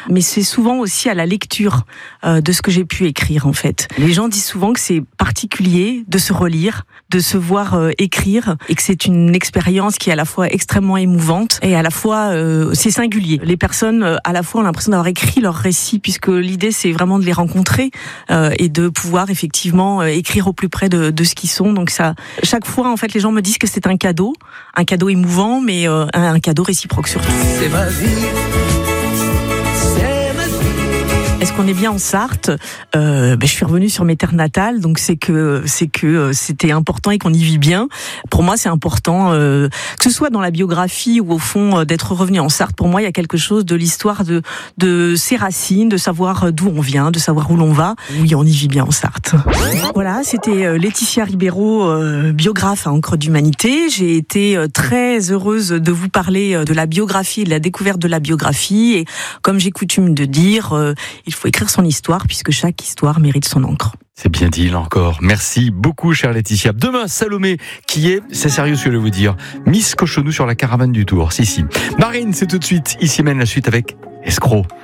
mais c'est souvent aussi à la lecture de ce que j'ai pu écrire en fait. Les gens disent souvent que c'est particulier de se relire, de se voir écrire, et que c'est une expérience qui est à la fois extrêmement émouvante et à la fois c'est singulier. Les personnes à la fois ont l'impression d'avoir écrit leur récit, puisque l'idée c'est vraiment de les rencontrer et de pouvoir effectivement écrire au plus près de ce qu'ils sont. Donc ça, chaque fois en fait, les gens me disent que c'est un cadeau émouvant, mais un cadeau réciproque surtout. C'est ma vie. Est-ce qu'on est bien en Sarthe ? Je suis revenue sur mes terres natales, donc c'est que c'était important et qu'on y vit bien. Pour moi, c'est important, que ce soit dans la biographie ou au fond d'être revenu en Sarthe. Pour moi, il y a quelque chose de l'histoire de ses racines, de savoir d'où on vient, de savoir où l'on va. Oui, on y vit bien en Sarthe. Voilà, c'était Laetitia Ribeiro, biographe à Encre d'Humanité. J'ai été très heureuse de vous parler de la biographie et de la découverte de la biographie. Et comme j'ai coutume de dire, il faut écrire son histoire, puisque chaque histoire mérite son encre. C'est bien dit, là encore. Merci beaucoup, chère Laetitia. Demain, Salomé, qui est, c'est sérieux ce que je vais vous dire, Miss Cochonou sur la caravane du Tour. Si. Marine, c'est tout de suite. Ici mène la suite avec Escroc.